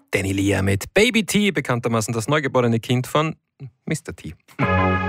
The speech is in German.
Danny Lia mit Baby T, bekanntermaßen das neugeborene Kind von Mr. T.